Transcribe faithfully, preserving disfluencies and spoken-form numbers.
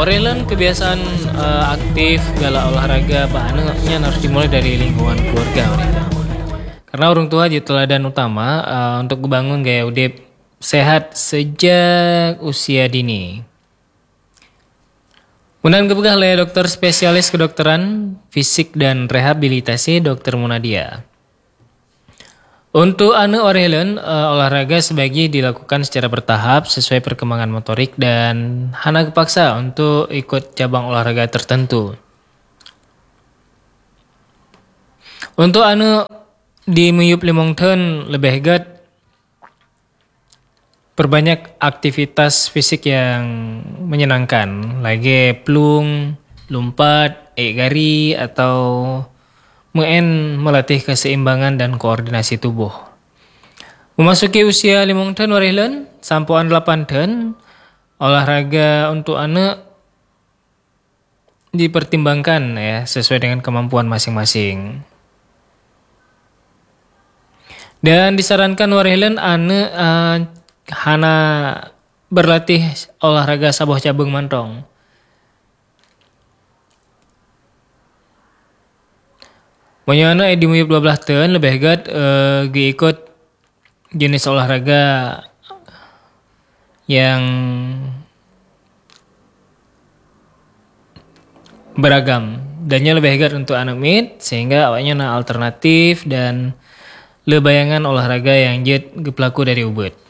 Orelan kebiasaan eh, aktif gala olahraga bahannya harus dimulai dari lingkungan keluarga Orelan. Karena orang tua jadi teladan utama eh, untuk membangun gaya hidup sehat sejak usia dini. Undang kebegah oleh dokter spesialis kedokteran fisik dan rehabilitasi Dokter Munadia. Untuk anu Orelan, uh, olahraga sebaiknya dilakukan secara bertahap sesuai perkembangan motorik dan hana kepaksa untuk ikut cabang olahraga tertentu. Untuk anu di meyup limongten lebih hegat perbanyak aktivitas fisik yang menyenangkan, lagi plung, lompat, egari atau muen melatih keseimbangan dan koordinasi tubuh. Memasuki usia limong tahun Orelan, sampuan delapan tahun, olahraga untuk anak dipertimbangkan ya sesuai dengan kemampuan masing-masing. Dan disarankan Orelan anak uh, hana berlatih olahraga sabuh cabang mantong. Monyana di muyup dua belas tahun lebih hegat uh, ikut jenis olahraga yang beragam. Dannya lebih hegat untuk anak mid sehingga awaknya na alternatif dan le bayangan olahraga yang jet gepelaku dari ubud.